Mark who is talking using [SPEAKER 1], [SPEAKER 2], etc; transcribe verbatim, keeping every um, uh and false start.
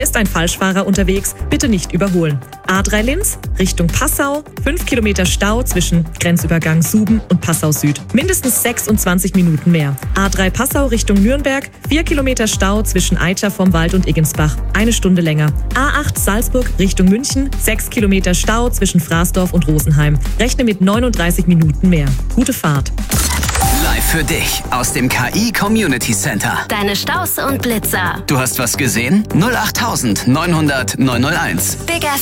[SPEAKER 1] Ist ein Falschfahrer unterwegs, bitte nicht überholen. A drei Linz, Richtung Passau, fünf Kilometer Stau zwischen Grenzübergang Suben und Passau Süd. Mindestens sechsundzwanzig Minuten mehr. A drei Passau Richtung Nürnberg, vier Kilometer Stau zwischen Eiter vom Wald und Iggensbach. Eine Stunde länger. A acht Salzburg Richtung München, sechs Kilometer Stau zwischen Fraßdorf und Rosenheim. Rechne mit neununddreißig Minuten mehr. Gute Fahrt.
[SPEAKER 2] Live für dich aus dem K I Community Center.
[SPEAKER 3] Deine Staus und Blitzer.
[SPEAKER 2] Du hast was gesehen? null acht neunhundert neunhunderteins.
[SPEAKER 3] Big F